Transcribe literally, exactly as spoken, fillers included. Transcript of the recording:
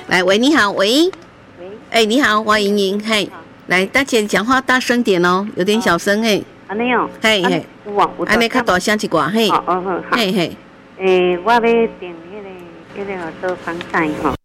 来，喂，你好，喂， 喂， 哎、你好，王莹莹，嘿，来，大姐讲话大声点哦，有点小声，嘿， 安尼哦， 嘿嘿， 有啊，有安尼较大声一寡，嘿， 哦哦好， 嘿嘿， 诶，我要订迄个迄个做防晒吼，